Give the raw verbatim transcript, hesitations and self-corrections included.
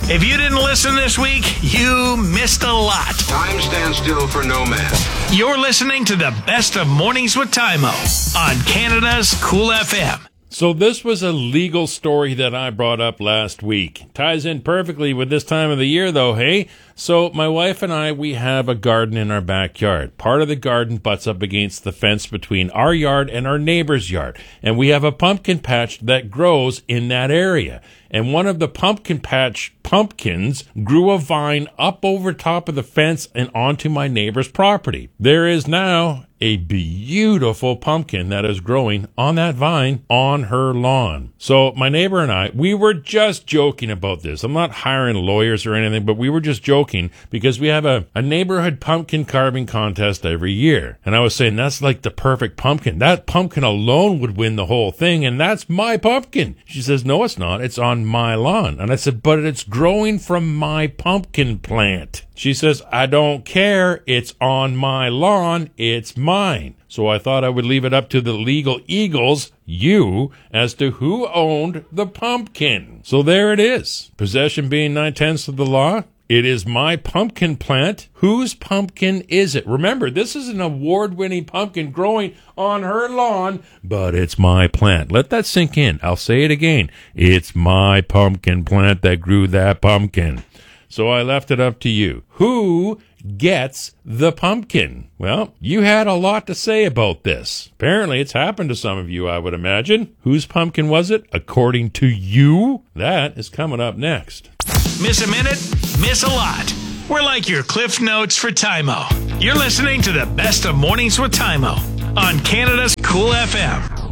If you didn't listen this week, you missed a lot. Time stands still for no man. You're listening to the best of Mornings with Tymo on Canada's Cool F M. So this was a legal story that I brought up last week. Ties in perfectly with this time of the year, though, hey? So my wife and I, we have a garden in our backyard. Part of the garden butts up against the fence between our yard and our neighbor's yard. And we have a pumpkin patch that grows in that area. And one of the pumpkin patch pumpkins grew a vine up over top of the fence and onto my neighbor's property. There is now a beautiful pumpkin that is growing on that vine on her lawn. So my neighbor and I, we were just joking about this. I'm not hiring lawyers or anything, but we were just joking because we have a, a neighborhood pumpkin carving contest every year. And I was saying, that's like the perfect pumpkin. That pumpkin alone would win the whole thing, and that's my pumpkin. She says, no, it's not. It's on my lawn. And I said, but it's growing from my pumpkin plant. She says, I don't care. It's on my lawn. It's mine. So I thought I would leave it up to the legal eagles, you, as to who owned the pumpkin. So there it is. Possession being nine-tenths of the law. It is my pumpkin plant. Whose pumpkin is it? Remember, this is an award-winning pumpkin growing on her lawn, but it's my plant. Let that sink in. I'll say it again. It's my pumpkin plant that grew that pumpkin. So I left it up to you. Who gets the pumpkin? Well, you had a lot to say about this. Apparently, it's happened to some of you, I would imagine. Whose pumpkin was it, according to you? That is coming up next. Miss a minute? Miss a lot. We're like your Cliff Notes for Tymo. You're listening to the best of Mornings with Tymo on Canada's Cool F M.